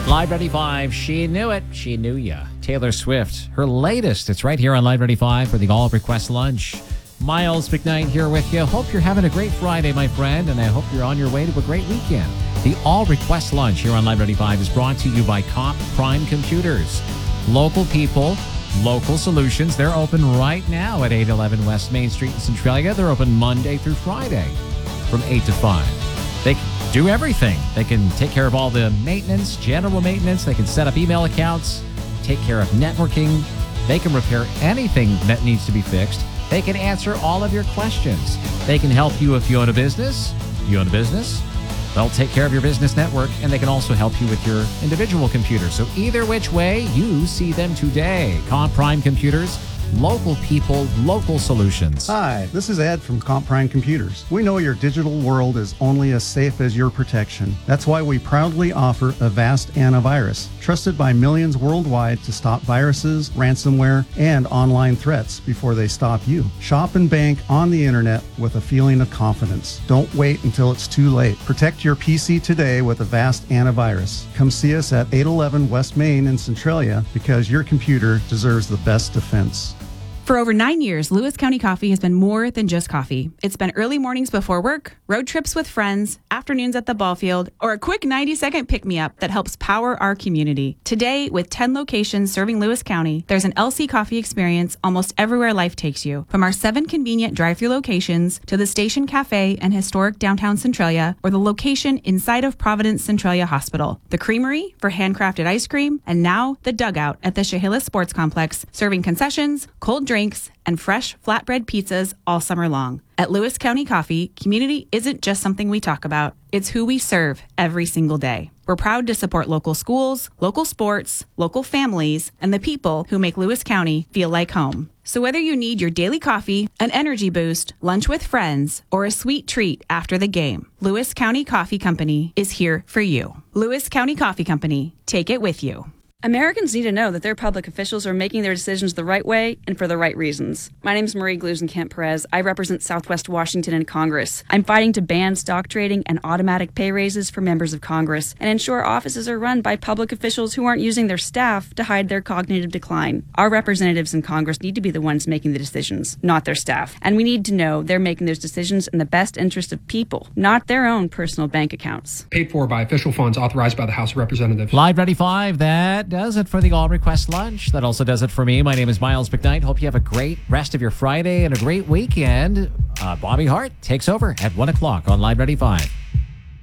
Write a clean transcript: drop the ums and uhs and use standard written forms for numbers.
Live 95, she knew it. She knew ya. Taylor Swift, her latest. It's right here on Live 95 for the All Request Lunch. Miles McKnight here with you. Hope you're having a great Friday, my friend, and I hope you're on your way to a great weekend. The All Request Lunch here on Live 95 is brought to you by Comp Prime Computers. Local people, local solutions. They're open right now at 811 West Main Street in Centralia. They're open Monday through Friday from 8 to 5. They can do everything. They can take care of all the maintenance, general maintenance. They can set up email accounts, take care of networking. They can repair anything that needs to be fixed. They can answer all of your questions. They can help you if you own a business. You own a business? They'll take care of your business network, and they can also help you with your individual computer. So either which way, you see them today. Comp Prime Computers. Local people, local solutions. Hi, this is Ed from Comp Prime Computers. We know your digital world is only as safe as your protection. That's why we proudly offer Avast Antivirus, trusted by millions worldwide to stop viruses, ransomware, and online threats before they stop you. Shop and bank on the internet with a feeling of confidence. Don't wait until it's too late. Protect your PC today with Avast Antivirus. Come see us at 811 West Main in Centralia because your computer deserves the best defense. For over 9 years, Lewis County Coffee has been more than just coffee. It's been early mornings before work, road trips with friends, afternoons at the ball field, or a quick 90-second pick-me-up that helps power our community. Today, with 10 locations serving Lewis County, there's an LC Coffee experience almost everywhere life takes you. From our 7 convenient drive-thru locations to the Station Cafe and historic downtown Centralia, or the location inside of Providence Centralia Hospital. The Creamery for handcrafted ice cream, and now the Dugout at the Chehalis Sports Complex, serving concessions, cold drinks, and fresh flatbread pizzas all summer long. At Lewis County Coffee, community isn't just something we talk about. It's who we serve every single day. We're proud to support local schools, local sports, local families, and the people who make Lewis County feel like home. So whether you need your daily coffee, an energy boost, lunch with friends, or a sweet treat after the game, Lewis County Coffee Company is here for you. Lewis County Coffee Company. Take it with you. Americans need to know that their public officials are making their decisions the right way and for the right reasons. My name is Marie Glusenkamp-Perez. I represent Southwest Washington in Congress. I'm fighting to ban stock trading and automatic pay raises for members of Congress and ensure offices are run by public officials who aren't using their staff to hide their cognitive decline. Our representatives in Congress need to be the ones making the decisions, not their staff. And we need to know they're making those decisions in the best interest of people, not their own personal bank accounts. Paid for by official funds authorized by the House of Representatives. Live 95, that does it for the All Request Lunch. That also does it for me. My name is Miles McKnight. Hope you have a great rest of your Friday and a great weekend. Bobby Hart takes over at 1 o'clock on Live 95.